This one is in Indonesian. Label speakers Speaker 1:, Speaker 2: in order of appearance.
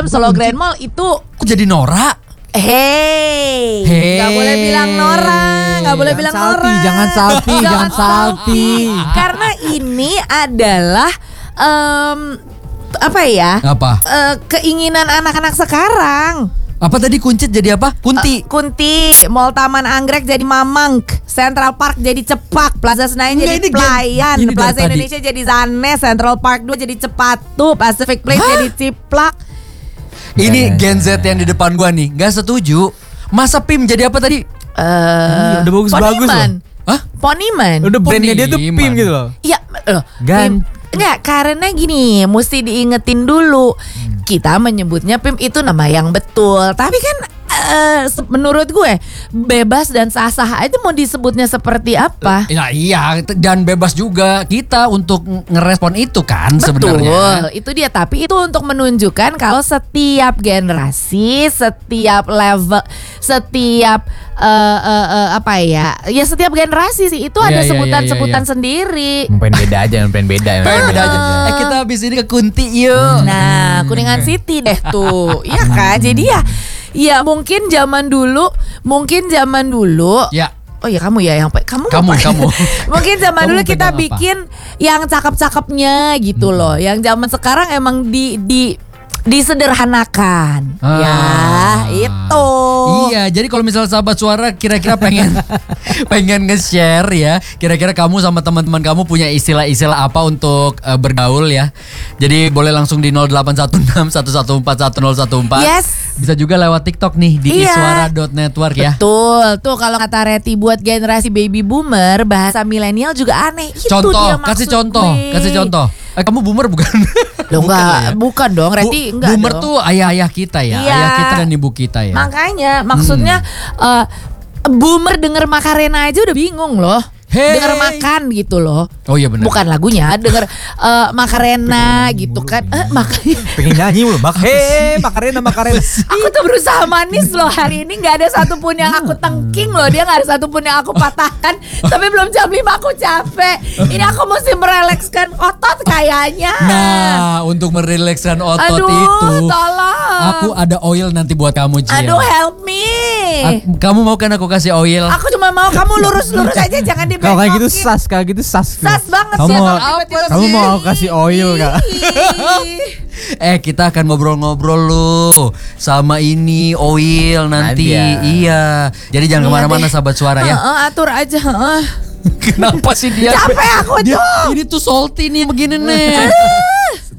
Speaker 1: Solo Grand Mall itu.
Speaker 2: Kok jadi Nora?
Speaker 1: Hey, nggak boleh bilang Nora, nggak boleh bilang Nora.
Speaker 3: Jangan salty.
Speaker 1: Karena ini adalah apa ya?
Speaker 2: Apa?
Speaker 1: Keinginan anak-anak sekarang.
Speaker 2: Apa tadi Kuncit jadi apa? Kunti.
Speaker 1: Kunti, Mall Taman Anggrek jadi Mamang, Central Park jadi Cepak, Plaza Senayan jadi Playan, Plaza Indonesia jadi Zane, Central Park 2 jadi Cepatu, Pacific Place jadi Ciplak.
Speaker 2: Ini Gen Z yang di depan gua nih, nggak setuju. Masa PIM jadi apa tadi?
Speaker 3: Udah bagus-bagus loh.
Speaker 2: Hah?
Speaker 1: Poniman.
Speaker 3: Udah brandnya dia tuh PIM gitu loh.
Speaker 1: Iya,
Speaker 3: Gan.
Speaker 1: Enggak, karena gini, mesti diingetin dulu. Kita menyebutnya PIM itu nama yang betul. Tapi kan menurut gue bebas dan sah-sah aja mau disebutnya seperti apa.
Speaker 2: Ya iya, dan bebas juga kita untuk ngerespon itu kan sebenarnya.
Speaker 1: Betul, itu dia. Tapi itu untuk menunjukkan kalau setiap generasi, setiap level, setiap apa ya? Ya setiap generasi sih itu ada sebutan-sebutan sendiri.
Speaker 3: Pengen beda aja.
Speaker 2: Kita habis ini ke Kunti yuk.
Speaker 1: Nah, Kuningan City deh tuh. Iya kan? Jadi ya mungkin zaman dulu.
Speaker 2: Ya.
Speaker 1: Oh ya kamu ya yang kamu. Mungkin zaman
Speaker 2: Kamu
Speaker 1: dulu kita
Speaker 2: pegang apa?
Speaker 1: bikin yang cakep-cakepnya gitu loh. Yang zaman sekarang emang disederhanakan. Ya, itu.
Speaker 2: Iya, jadi kalau misalnya sahabat suara kira-kira pengen nge-share ya, kira-kira kamu sama teman-teman kamu punya istilah-istilah apa untuk bergaul ya. Jadi boleh langsung di 081611411014.
Speaker 1: Yes.
Speaker 2: Bisa juga lewat TikTok nih di iswara.network ya.
Speaker 1: Betul. Tuh kalau kata Reti buat generasi baby boomer, bahasa milenial juga aneh. Itu
Speaker 2: Contoh,
Speaker 1: dia maksud
Speaker 2: kasih contoh. Kamu boomer bukan?
Speaker 1: Loh bukan dong, Reti enggak
Speaker 2: boomer
Speaker 1: dong.
Speaker 2: Tuh ayah-ayah kita ya,
Speaker 1: Iya.
Speaker 2: ayah kita dan ibu kita ya.
Speaker 1: Makanya maksudnya boomer denger Macarena aja udah bingung loh.
Speaker 2: Hey.
Speaker 1: Denger makan gitu loh.
Speaker 2: Oh iya benar.
Speaker 1: Bukan lagunya, denger Macarena gitu kan. Makanya
Speaker 3: Pengen nyanyi loh, Macarena.
Speaker 1: aku tuh berusaha manis loh hari ini, nggak ada satupun yang aku tengking loh, dia nggak ada satupun yang aku patahkan. Tapi belum jam 5 aku capek. Ini aku mesti merelekskan otot kayaknya.
Speaker 2: Nah, untuk merilekskan otot itu,
Speaker 1: tolong.
Speaker 2: aku ada oil nanti buat kamu, Cil.
Speaker 1: Aduh, help me.
Speaker 2: Kamu mau kan aku kasih oil?
Speaker 1: Aku cuma mau kamu lurus-lurus aja, jangan dibengokin.
Speaker 3: Kalau kayak gitu sas
Speaker 1: Sas banget
Speaker 3: kamu
Speaker 1: sih.
Speaker 3: kamu mau kasih oil Kak?
Speaker 2: Kita akan ngobrol-ngobrol lu sama ini oil nanti. Iya. Jadi jangan kemana-mana sahabat suara ya.
Speaker 1: Atur aja.
Speaker 2: Kenapa sih dia?
Speaker 1: Capek aku tuh.
Speaker 2: Ini tuh salty nih begini nih.